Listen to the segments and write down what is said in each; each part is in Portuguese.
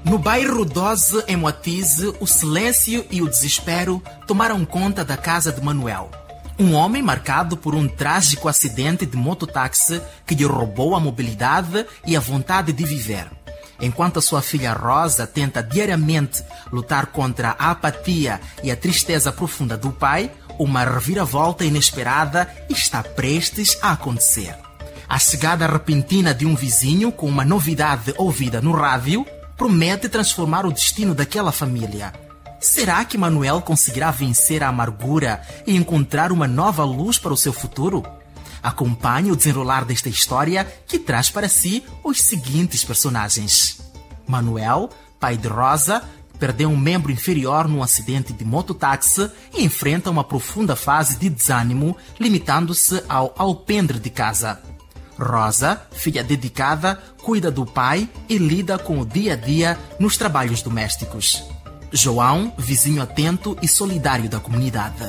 No bairro 12, em Moatize, o silêncio e o desespero tomaram conta da casa de Manuel. Um homem marcado por um trágico acidente de mototáxi que lhe roubou a mobilidade e a vontade de viver. Enquanto a sua filha Rosa tenta diariamente lutar contra a apatia e a tristeza profunda do pai, uma reviravolta inesperada está prestes a acontecer. A chegada repentina de um vizinho com uma novidade ouvida no rádio promete transformar o destino daquela família. Será que Manuel conseguirá vencer a amargura e encontrar uma nova luz para o seu futuro? Acompanhe o desenrolar desta história que traz para si os seguintes personagens. Manuel, pai de Rosa, perdeu um membro inferior num acidente de mototáxi e enfrenta uma profunda fase de desânimo, limitando-se ao alpendre de casa. Rosa, filha dedicada, cuida do pai e lida com o dia a dia nos trabalhos domésticos. João, vizinho atento e solidário da comunidade.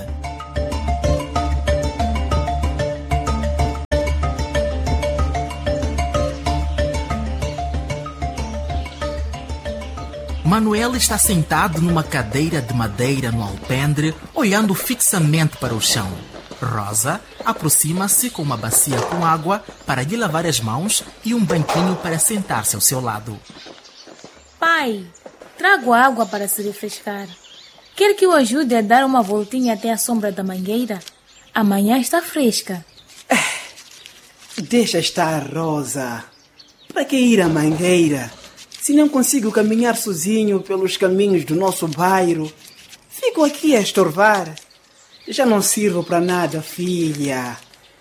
Manuel está sentado numa cadeira de madeira no alpendre, olhando fixamente para o chão. Rosa aproxima-se com uma bacia com água para lhe lavar as mãos e um banquinho para sentar-se ao seu lado. Pai, trago água para se refrescar. Quer que eu ajude a dar uma voltinha até a sombra da mangueira? Amanhã está fresca. Deixa estar, Rosa. Para que ir à mangueira? Se não consigo caminhar sozinho pelos caminhos do nosso bairro, fico aqui a estorvar. Já não sirvo para nada, filha.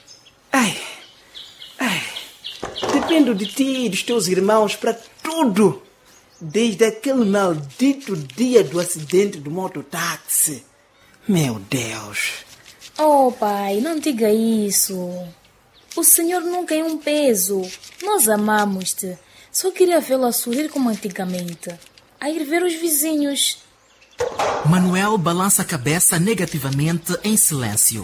Dependo de ti e dos teus irmãos para tudo. Desde aquele maldito dia do acidente do mototáxi. Meu Deus. Oh, pai, não diga isso. O senhor nunca é um peso. Nós amamos-te. Só queria vê-lo a sorrir como antigamente. A ir ver os vizinhos. Manuel balança a cabeça negativamente em silêncio.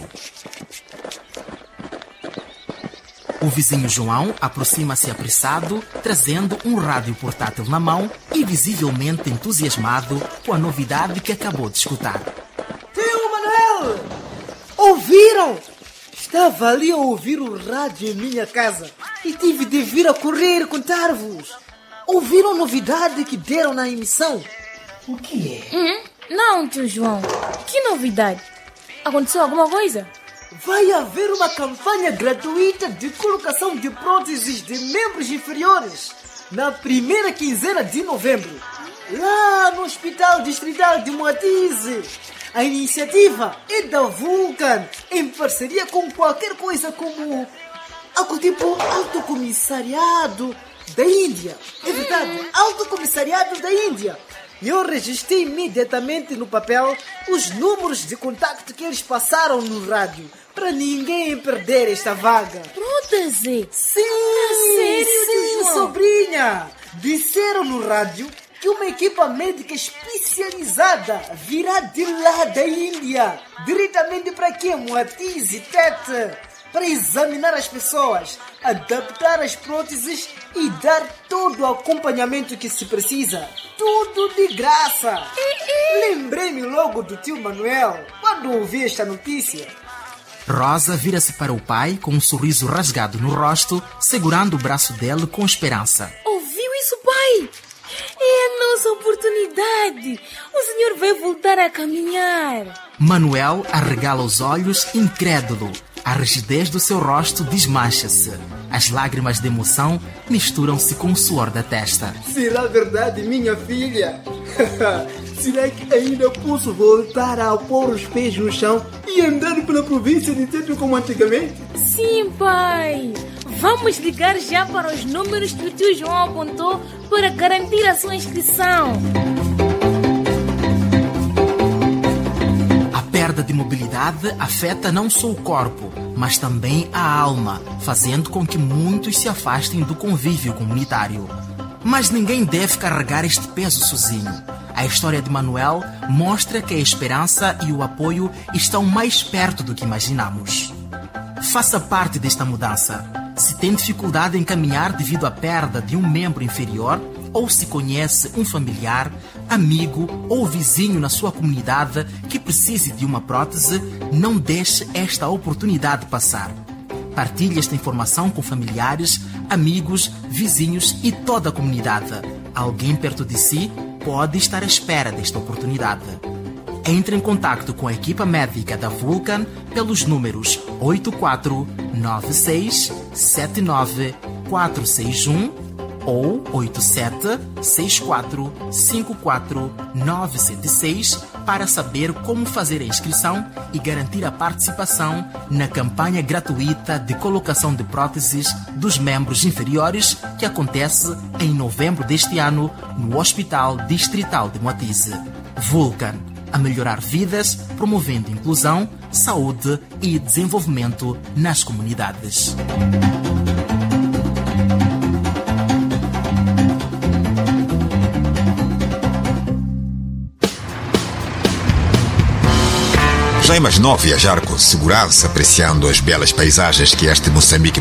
O vizinho João aproxima-se apressado, trazendo um rádio portátil na mão e visivelmente entusiasmado com a novidade que acabou de escutar. Tio Manuel! Ouviram? Estava ali a ouvir o rádio em minha casa e tive de vir a correr contar-vos. Ouviram a novidade que deram na emissão? O que é? Não, tio João. Que novidade? Aconteceu alguma coisa? Vai haver uma campanha gratuita de colocação de próteses de membros inferiores na primeira quinzena de novembro, lá no Hospital Distrital de Moatize. A iniciativa é da Vulcan, em parceria com qualquer coisa como algo tipo Alto Comissariado da Índia. É verdade, Alto Comissariado da Índia. Eu registrei imediatamente no papel os números de contacto que eles passaram no rádio, para ninguém perder esta vaga. Prótese? Sim, sério, sim, sobrinha. Disseram no rádio que uma equipa médica especializada virá de lá da Índia, diretamente para aqui, Moatize, Tete, para examinar as pessoas, adaptar as próteses e dar todo o acompanhamento que se precisa. Tudo de graça. Lembrei-me logo do tio Manuel quando ouvi esta notícia. Rosa vira-se para o pai com um sorriso rasgado no rosto, segurando o braço dele com esperança. Ouviu isso, pai? É a nossa oportunidade. O senhor vai voltar a caminhar. Manuel arregala os olhos, incrédulo. A rigidez do seu rosto desmancha-se. As lágrimas de emoção misturam-se com o suor da testa. Será verdade, minha filha? Será que ainda posso voltar a pôr os pés no chão e andar pela província de Tete como antigamente? Sim, pai. Vamos ligar já para os números que o tio João apontou para garantir a sua inscrição. A perda de mobilidade afeta não só o corpo, mas também a alma, fazendo com que muitos se afastem do convívio comunitário. Mas ninguém deve carregar este peso sozinho. A história de Manuel mostra que a esperança e o apoio estão mais perto do que imaginamos. Faça parte desta mudança. Se tem dificuldade em caminhar devido à perda de um membro inferior, ou se conhece um familiar, amigo ou vizinho na sua comunidade que precise de uma prótese, não deixe esta oportunidade passar. Partilhe esta informação com familiares, amigos, vizinhos e toda a comunidade. Alguém perto de si pode estar à espera desta oportunidade. Entre em contato com a equipa médica da Vulcan pelos números 8496 79 461 ou 87 64 54 976 para saber como fazer a inscrição e garantir a participação na campanha gratuita de colocação de próteses dos membros inferiores que acontece em novembro deste ano no Hospital Distrital de Moatize. Vulcan, a melhorar vidas, promovendo inclusão, saúde e desenvolvimento nas comunidades. Já imaginou viajar com segurança, apreciando as belas paisagens que este Moçambique